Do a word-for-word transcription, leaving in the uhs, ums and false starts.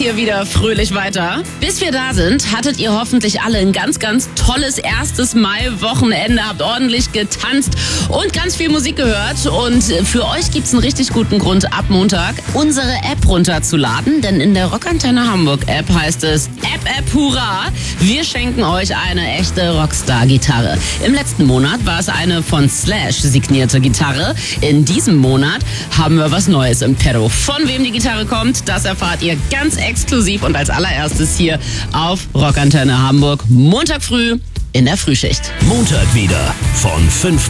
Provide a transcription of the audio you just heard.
hier wieder fröhlich weiter. Bis wir da sind, hattet ihr hoffentlich alle ein ganz, ganz tolles erstes Mai-Wochenende, habt ordentlich getanzt und ganz viel Musik gehört. Und für euch gibt's einen richtig guten Grund, ab Montag unsere App runterzuladen, denn in der Rockantenne Hamburg App heißt es App App Hurra. Wir schenken euch eine echte Rockstar-Gitarre. Im letzten Monat war es eine von Slash signierte Gitarre. In diesem Monat haben wir was Neues im Petto. Von wem die Gitarre kommt, das erfahrt ihr ganz exklusiv und als allererstes hier auf Rockantenne Hamburg. Montag früh in der Frühschicht. Montag wieder von fünf